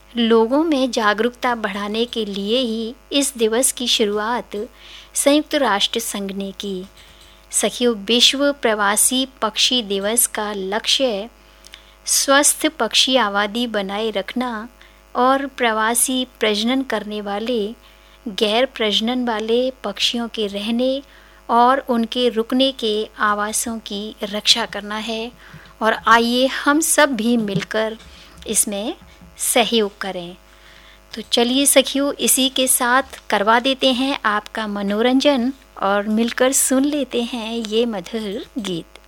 लोगों में जागरूकता बढ़ाने के लिए ही इस दिवस की शुरुआत संयुक्त राष्ट्र संघ ने की। सखियों, विश्व प्रवासी पक्षी दिवस का लक्ष्य स्वस्थ पक्षी आबादी बनाए रखना और प्रवासी प्रजनन करने वाले गैर प्रजनन वाले पक्षियों के रहने और उनके रुकने के आवासों की रक्षा करना है। और आइए हम सब भी मिलकर इसमें सहयोग करें। तो चलिए सखियों, इसी के साथ करवा देते हैं आपका मनोरंजन और मिलकर सुन लेते हैं ये मधुर गीत।